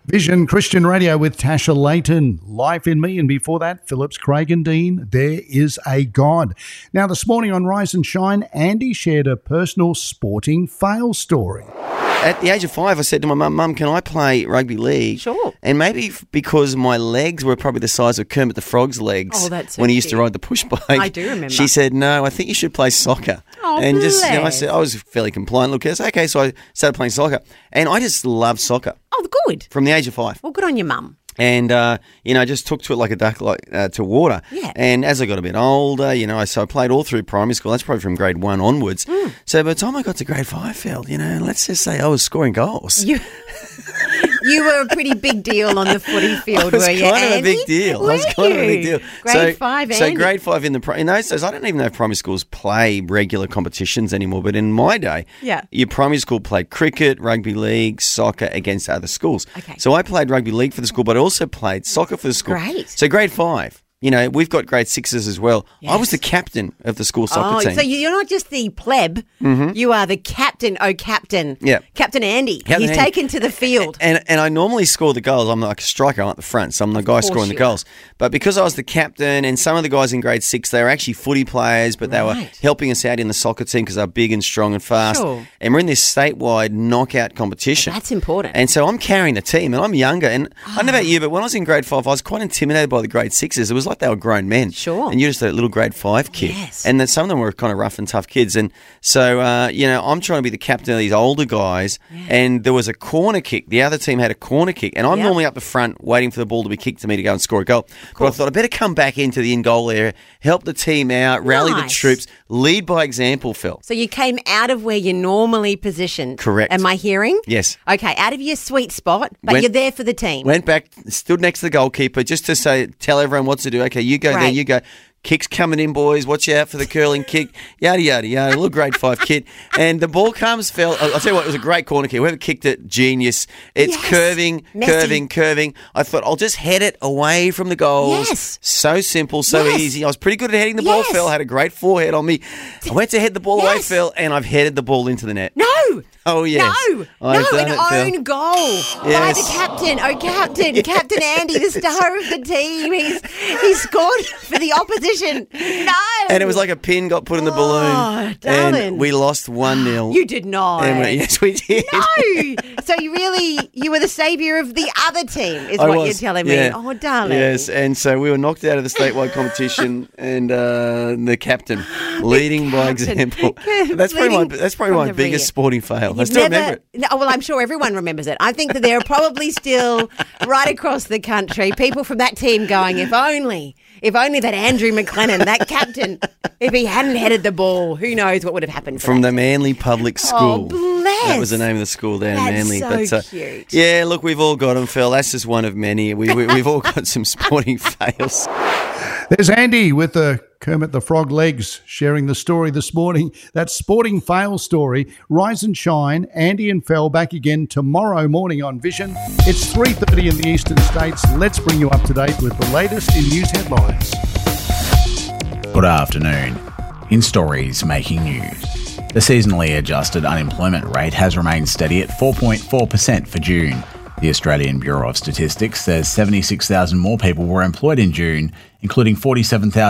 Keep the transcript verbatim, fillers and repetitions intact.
Vision Christian Radio with Tasha Layton, Life in Me, and before that, Phillips, Craig and Dean, There Is a God. Now, this morning on Rise and Shine, Andy shared a personal sporting fail story. At the age of five, I said to my mum, Mum, can I play rugby league? Sure. And maybe f- because my legs were probably the size of Kermit the Frog's legs Oh, that's so when he used to cute. ride the push bike. I do remember. She said, no, I think you should play soccer. Oh, and just, you know, I bless. said, I was fairly compliant. Look, I said, okay, so I started playing soccer. And I just loved soccer Oh, good. from the age of five. Well, good on your mum. And, uh, you know, I just took to it like a duck like, uh, to water. Yeah. And as I got a bit older, you know, I, so I played all through primary school. That's probably from grade one onwards. Mm. So by the time I got to grade five, Phil, you know, let's just say I was scoring goals. You, you were a pretty big deal on the footy field, I was were you, kind of a Andy? big deal. Were I was kind of a big you? deal. Grade so, five, So Andy. grade five in the pri- in those days, I don't even know if primary schools play regular competitions anymore. But in my day, Yeah. your primary school played cricket, rugby league, soccer against other schools. Okay. So I played rugby league for the school, but I also played soccer for the school. Great. So grade five. You know, we've got grade sixes as well. I was Yes. the captain of the school soccer Oh, team. so you're not just the pleb, you are the captain, oh captain. Yeah. Captain Andy. Captain He's Andy. taken to the field. And and I normally score the goals. I'm like a striker. I'm at the front, so I'm the guy course scoring the you goals. But because I was the captain, and some of the guys in grade six, they were actually footy players, but they were Right. helping us out in the soccer team because they're big and strong and fast. Sure. And we're in this statewide knockout competition. That's important. And so I'm carrying the team, and I'm younger. And I don't know about you, but when I was in grade five, I was quite intimidated by the grade sixes. It was like they were grown men. Sure. And you're just a little grade five kid. Yes. And then some of them were kind of rough and tough kids. And so, uh, you know, I'm trying to be the captain of these older guys. And there was a corner kick. The other team had a corner kick. And I'm Yep. normally up the front waiting for the ball to be kicked to me to go and score a goal. But I thought I better come back into the in-goal area, help the team out, rally the Nice. troops, lead by example, Phil. So you came out of where you're normally positioned. Correct. Am I hearing? Yes. Okay, out of your sweet spot, but Went- you're there for the team. Went back, stood next to the goalkeeper just to say, tell everyone what to do. Okay, you go there, Right. you go. Kick's coming in, boys. Watch out for the curling kick. Yada, yada, yada. A little grade five kid. And the ball comes, fell. I'll I'll tell you what, it was a great corner kick. Whoever kicked it, genius. It's Yes. curving, Messy. curving, curving. I thought, I'll just head it away from the goals. Yes. So simple, so Yes. easy. I was pretty good at heading the ball, Yes. Phil. Had a great forehead on me. I went to head the ball away, Yes. Phil, and I've headed the ball into the net. No. Oh, yes. No. I've no, done an it, Phil. own goal by Yes. the captain. Oh, captain. Captain Andy, the star of the team. He's he scored for the opposition. No. And it was like a pin got put in the balloon. Oh, darling. And we lost one nil. You did not. And we- yes, we did. No. So you really, you were the saviour of the other team, is I what was, you're telling me. yeah. Oh, darling. Yes, and so we were knocked out of the statewide competition, and uh, the captain leading by captain. example. That's probably my Leading that's probably from my the biggest rear. sporting fail. I You've still never- remember it. No, well, I'm sure everyone remembers it. I think that there are probably still right across the country people from that team going, if only, if only that Andrew McLennan, that captain, if he hadn't headed the ball, who knows what would have happened for From that the Manly Public School. bless. That was the name of the school there in That's Manly. so but, uh, cute. Yeah, look, we've all got them, Phil. That's just one of many. We, we, we've all got some sporting fails. There's Andy with the Kermit the Frog legs sharing the story this morning. That sporting fail story. Rise and shine. Andy and Fel back again tomorrow morning on Vision. It's three thirty in the eastern states. Let's bring you up to date with the latest in news headlines. Good afternoon. In stories making news, the seasonally adjusted unemployment rate has remained steady at four point four percent for June. The Australian Bureau of Statistics says seventy-six thousand more people were employed in June, including forty-seven thousand